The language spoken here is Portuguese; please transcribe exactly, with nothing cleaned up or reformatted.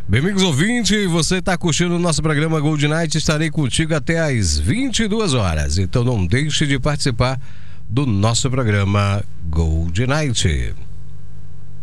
Bem, amigos ouvintes, você está curtindo o nosso programa Gold Night, estarei contigo até às vinte e duas horas, então não deixe de participar do nosso programa Gold Night.